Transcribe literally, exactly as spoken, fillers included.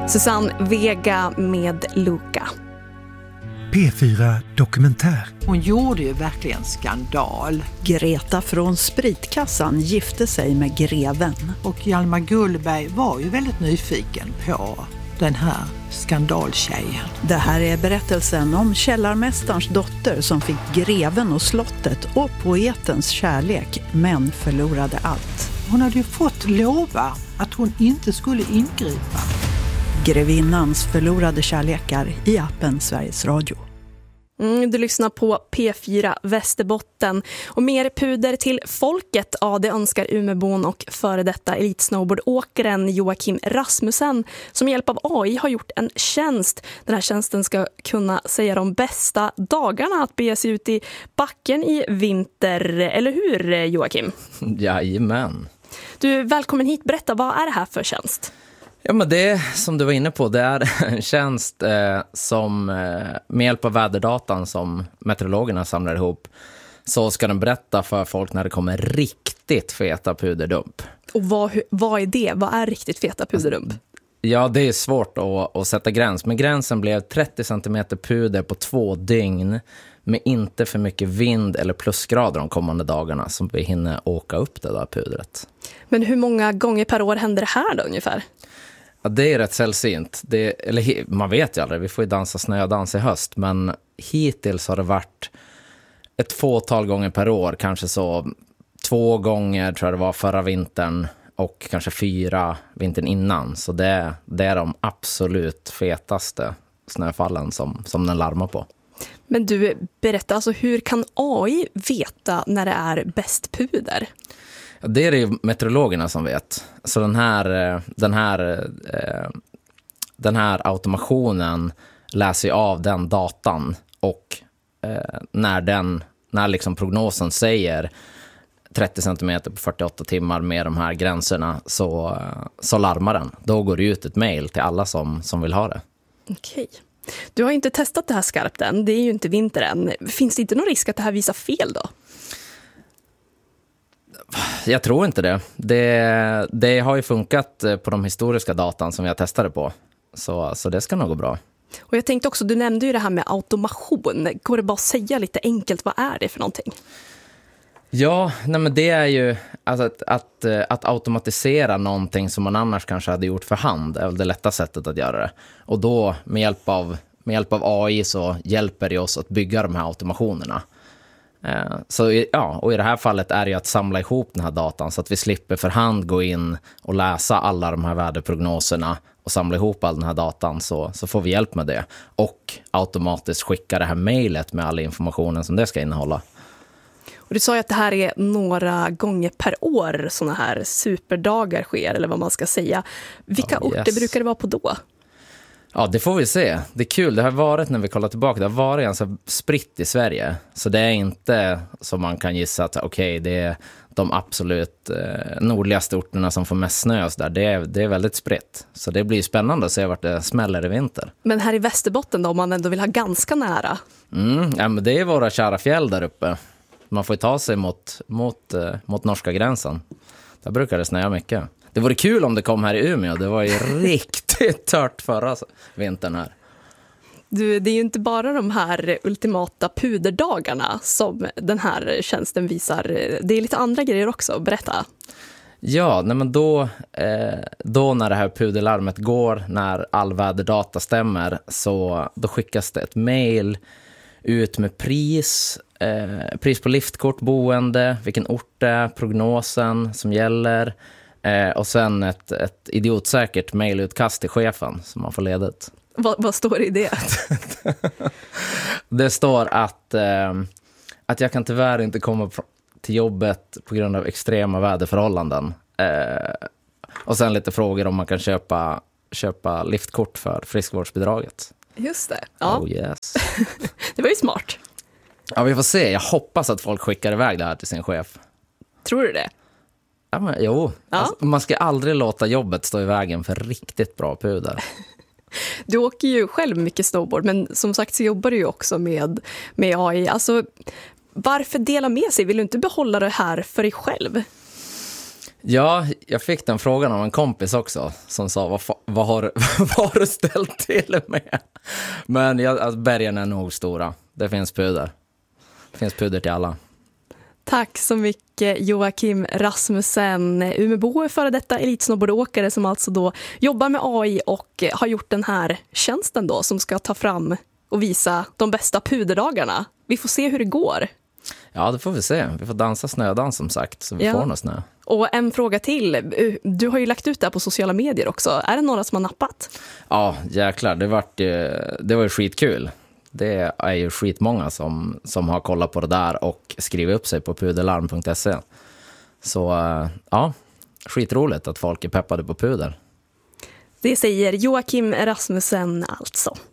Susanne Vega med Luca. P fyra Dokumentär. Hon gjorde ju verkligen skandal. Greta från Spritkassan gifte sig med greven. Och Hjalmar Gullberg var ju väldigt nyfiken på den här skandaltjejen. Det här är berättelsen om källarmästarens dotter som fick greven och slottet och poetens kärlek, men förlorade allt. Hon hade ju fått lova att hon inte skulle ingripa. Grevinnans förlorade kärlekar i appen Sveriges Radio. Mm, du lyssnar på P fyra Västerbotten. Och mer puder till folket, ja, det önskar Umeåbon och före detta elitsnowboardåkaren Joakim Rasmussen, som med hjälp av A I har gjort en tjänst. Den här tjänsten ska kunna säga de bästa dagarna att bege sig ut i backen i vinter. Eller hur, Joakim? Jajamän. Du, välkommen hit. Berätta, vad är det här för tjänst? Ja, men det som du var inne på, det är en tjänst eh, som eh, med hjälp av väderdatan som meteorologerna samlar ihop, så ska den berätta för folk när det kommer riktigt feta puderdump. Och vad, vad är det? Vad är riktigt feta puderdump? Ja, det är svårt att, att sätta gräns. Men gränsen blev trettio centimeter puder på två dygn med inte för mycket vind eller plusgrader de kommande dagarna som vi hinner åka upp det där pudret. Men hur många gånger per år händer det här då ungefär? Ja, det är rätt sällsynt. Det, eller, man vet ju aldrig, vi får ju dansa snödans i höst. Men hittills har det varit ett fåtal gånger per år. Kanske så två gånger tror jag det var förra vintern. Och kanske fyra vintern innan. Så det, det är de absolut fetaste snöfallen som, som den larmar på. Men du, berätta, alltså, hur kan A I veta när det är bäst puder? Det är det ju meteorologerna som vet. Så den här, den här, den här automationen läser ju av den datan. Och när, den, när liksom prognosen säger trettio centimeter på fyrtioåtta timmar med de här gränserna, så, så larmar den. Då går det ut ett mejl till alla som, som vill ha det. Okej. Du har inte testat det här skarpt än. Det är ju inte vinter än. Finns det inte någon risk att det här visar fel då? Jag tror inte det. det. Det har ju funkat på de historiska datan som jag testade på. Så, så det ska nog gå bra. Och jag tänkte också, du nämnde ju det här med automation. Går det bara att säga lite enkelt, vad är det för någonting? Ja, nej men det är ju alltså att, att, att automatisera någonting som man annars kanske hade gjort för hand är väl det lätta sättet att göra det. Och då med hjälp av, med hjälp av A I så hjälper det oss att bygga de här automationerna. Så ja, och i det här fallet är det ju att samla ihop den här datan så att vi slipper för hand gå in och läsa alla de här väderprognoserna och samla ihop all den här datan, så, så får vi hjälp med det. Och automatiskt skicka det här mejlet med all informationen som det ska innehålla. Och du sa ju att det här är några gånger per år såna här superdagar sker, eller vad man ska säga. Vilka oh, yes. orter brukar det vara på då? Ja, det får vi se. Det är kul. Det har varit, när vi kollar tillbaka, det har varit ganska spritt i Sverige. Så det är inte som man kan gissa att okej, okay, det är de absolut eh, nordligaste orterna som får mest snö. Så där. Det, är, det är väldigt spritt. Så det blir spännande att se vart det smäller i vinter. Men här i Västerbotten då, om man ändå vill ha ganska nära? Mm, ja, men det är våra kära fjäll där uppe. Man får ta sig mot, mot, eh, mot norska gränsen. Där brukar det snöa mycket. Det vore kul om det kom här i Umeå. Det var ju riktigt tört förra vintern här. Du, det är ju inte bara de här ultimata puderdagarna som den här tjänsten visar. Det är lite andra grejer också. Berätta. Ja, nej men då, eh, då när det här puderlarmet går, när all väderdata stämmer, så då skickas det ett mejl ut med pris, eh, pris på liftkort, boende, vilken ort det är, prognosen som gäller. Eh, och sen ett, ett idiotsäkert mejlutkast till chefen som man får ledigt. Va, vad står det i det? Det står att, eh, att jag kan tyvärr inte komma till jobbet på grund av extrema väderförhållanden. Eh, och sen lite frågor om man kan köpa, köpa liftkort för friskvårdsbidraget. Just det. Ja. Oh yes. Det var ju smart. Ja, vi får se. Jag hoppas att folk skickar iväg det här till sin chef. Tror du det? Ja, men, jo, ja. Alltså, man ska aldrig låta jobbet stå i vägen för riktigt bra puder. Du åker ju själv mycket snowboard, men som sagt så jobbar du ju också med, med A I. Alltså, varför dela med sig? Vill du inte behålla det här för dig själv? Ja, jag fick den frågan av en kompis också som sa, vad, fa- vad har, vad har du ställt till med? Men jag, alltså, bergen är nog stora. Det finns puder. Det finns puder till alla. Tack så mycket Joakim Rasmussen, Umebo, före detta elitsnowboardåkare som alltså då jobbar med A I och har gjort den här tjänsten då som ska ta fram och visa de bästa puderdagarna. Vi får se hur det går. Ja, det får vi se. Vi får dansa snödans som sagt, så vi ja. får något snö. Och en fråga till. Du har ju lagt ut det här på sociala medier också. Är det några som har nappat? Ja, jäklar. Det var ju, det var ju skitkul. Det är ju skitmånga som, som har kollat på det där och skrivit upp sig på puderlarm punkt se. Så ja, skitroligt att folk är peppade på puder. Det säger Joakim Rasmussen alltså.